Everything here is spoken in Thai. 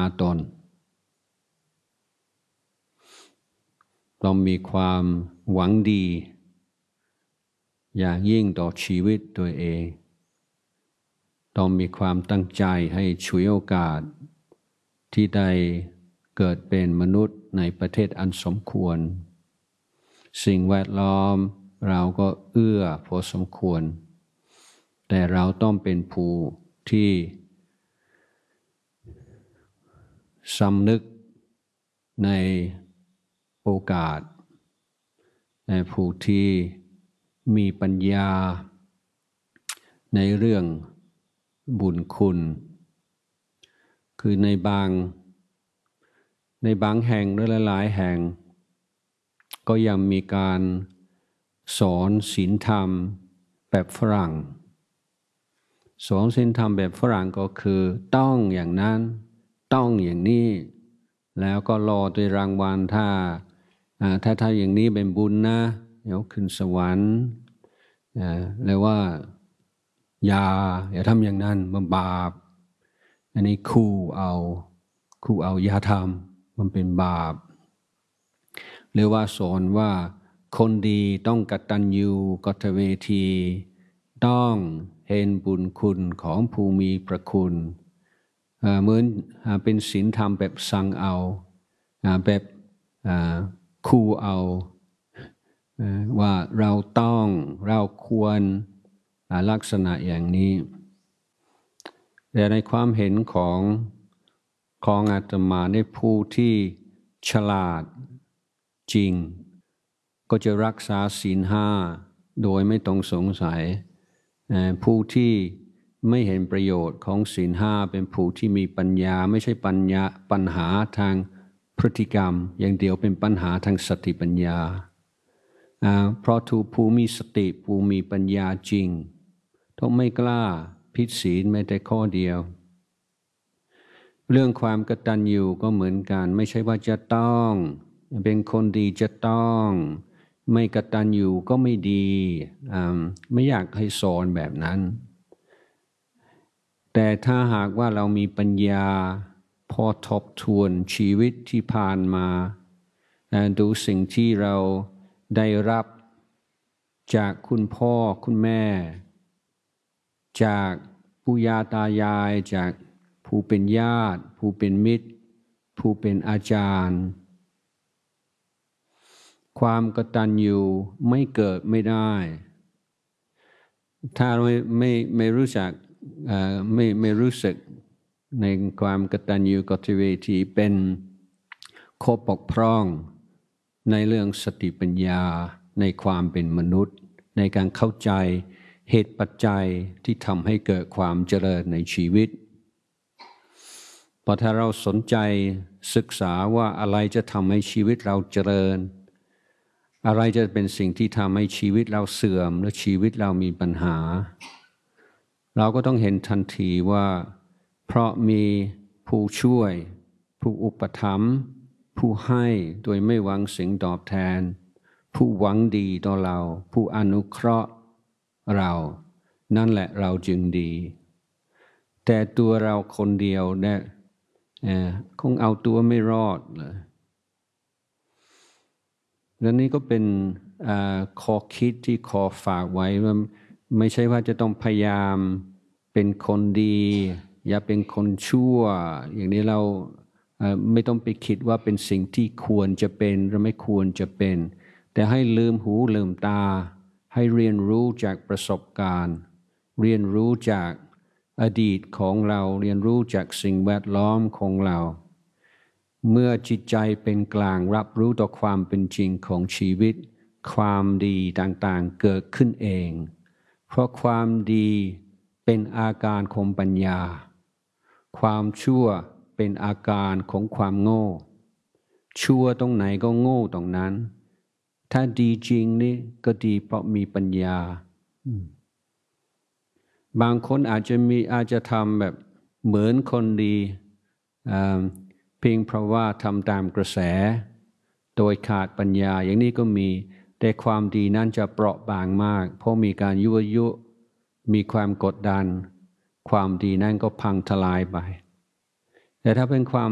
ตนต้องมีความหวังดีอย่างยิ่งต่อชีวิตตัวเองต้องมีความตั้งใจให้ฉวยโอกาสที่ได้เกิดเป็นมนุษย์ในประเทศอันสมควรสิ่งแวดล้อมเราก็เอื้อพอสมควรแต่เราต้องเป็นผู้ที่สำนึกในโอกาสในผู้ที่มีปัญญาในเรื่องบุญคุณคือในบางแห่งหรือหลายๆแห่งก็ยังมีการสอนศีลธรรมแบบฝรั่งสอนศีลธรรมแบบฝรั่งก็คือต้องอย่างนั้นต้องอย่างนี้แล้วก็รอด้วยรางวัลถ้าอย่างนี้เป็นบุญนะเดี๋ยวขึ้นสวรรค์แล้วว่าอย่าทำอย่างนั้นมันบาปอันนี้คู่เอาอย่าทำมันเป็นบาปหรือว่าสอนว่าคนดีต้องกตัญญูกตเวทีต้องเห็นบุญคุณของผู้มีพระคุณเหมือนเป็นศีลธรรมแบบสั่งเอาแบบคู่เอาว่าเราควรลักษณะอย่างนี้แต่ในความเห็นของอาตมาในผู้ที่ฉลาดจริงก็จะรักษาศีลห้าโดยไม่ต้องสงสัยผู้ที่ไม่เห็นประโยชน์ของศีลห้าเป็นผู้ที่มีปัญญาไม่ใช่ปัญหาทางพฤติกรรมอย่างเดียวเป็นปัญหาทางสติปัญญาเพราะถูกผู้มีสติผู้มีปัญญาจริงต้องไม่กล้าผิดศีลแม้แต่ข้อเดียวเรื่องความกตัญญูก็เหมือนกันไม่ใช่ว่าจะต้องเป็นคนดีจะต้องไม่กตัญญูก็ไม่ดีไม่อยากให้สอนแบบนั้นแต่ถ้าหากว่าเรามีปัญญาพอทบทวนชีวิตที่ผ่านมาดูสิ่งที่เราได้รับจากคุณพ่อคุณแม่จากปู่ย่าตายายจากผู้เป็นญาติผู้เป็นมิตรผู้เป็นอาจารย์ความกตัญญูไม่เกิดไม่ได้ถ้าไม่รู้จักไม่รู้สึกในความกตัญญูกตเวทีเป็นข้อบกพร่องในเรื่องสติปัญญาในความเป็นมนุษย์ในการเข้าใจเหตุปัจจัยที่ทำให้เกิดความเจริญในชีวิตพอถ้าเราสนใจศึกษาว่าอะไรจะทำให้ชีวิตเราเจริญอะไรจะเป็นสิ่งที่ทำให้ชีวิตเราเสื่อมและชีวิตเรามีปัญหาเราก็ต้องเห็นทันทีว่าเพราะมีผู้ช่วยผู้อุปถัมภ์ผู้ให้โดยไม่หวังสิ่งตอบแทนผู้หวังดีต่อเราผู้อนุเคราะห์เรานั่นแหละเราจึงดีแต่ตัวเราคนเดียวเนี่ยคงเอาตัวไม่รอดเลยและนี่ก็เป็นข้อคิดที่ขอฝากไว้ว่าไม่ใช่ว่าจะต้องพยายามเป็นคนดีอย่าเป็นคนชั่วอย่างนี้เราไม่ต้องไปคิดว่าเป็นสิ่งที่ควรจะเป็นหรือไม่ควรจะเป็นแต่ให้ลืมหูลืมตาให้เรียนรู้จากประสบการณ์เรียนรู้จากอดีตของเราเรียนรู้จากสิ่งแวดล้อมของเราเมื่อจิตใจเป็นกลางรับรู้ต่อความเป็นจริงของชีวิตความดีต่างๆเกิดขึ้นเองเพราะความดีเป็นอาการของปัญญาความชั่วเป็นอาการของความโง่ชั่วตรงไหนก็โง่ตรงนั้นถ้าดีจริงนี่ก็ดีเพราะมีปัญญาบางคนอาจจะทำแบบเหมือนคนดีเพียงเพราะว่าทำตามกระแสโดยขาดปัญญาอย่างนี้ก็มีแต่ความดีนั้นจะเปราะบางมากเพราะมีการยั่วยุมีความกดดันความดีนั้นก็พังทลายไปแต่ถ้าเป็นความ